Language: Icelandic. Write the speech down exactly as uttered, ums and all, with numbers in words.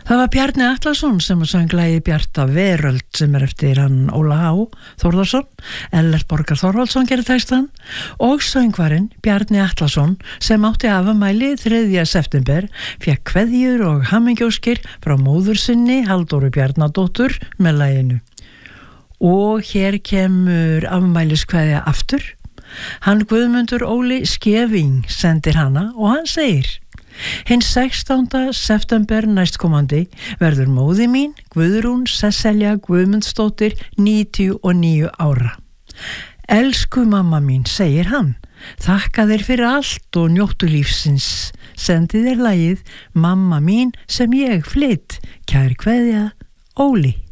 Það var Bjarni Atlason sem söng lagið Bjarta veröld sem er eftir hann Óla H. Þórðarsson, Ellert Borgar Þorvaldsson gerir textan og söngvarinn Bjarni Atlason sem átti afmæli þriðja september fékk kveðjur og hammingjóskir frá móður sinni Halldóru Bjarnadóttur með laginu. Og hér kemur afmæliskveðja aftur. Hann Guðmundur Óli Skeving sendir hana og hann segir: Hinn sextánda september næstkomandi verður móði mín, Guðrún Sesselja Guðmundsdóttir, níutíu og níu ára. Elsku mamma mín, segir hann, þakka þér fyrir allt og njóttu lífsins. Sendi þér lagið Mamma mín sem ég flytt, kær kveðja, Óli.